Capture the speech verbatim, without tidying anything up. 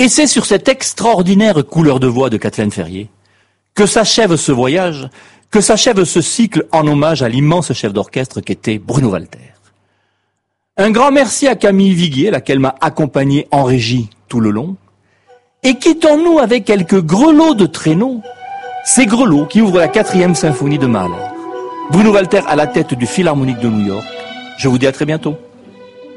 Et c'est sur cette extraordinaire couleur de voix de Kathleen Ferrier que s'achève ce voyage, que s'achève ce cycle en hommage à l'immense chef d'orchestre qu'était Bruno Walter. Un grand merci à Camille Viguier, laquelle m'a accompagné en régie tout le long. Et quittons-nous avec quelques grelots de traîneau, ces grelots qui ouvrent la quatrième symphonie de Mahler. Bruno Walter à la tête du Philharmonique de New York. Je vous dis à très bientôt.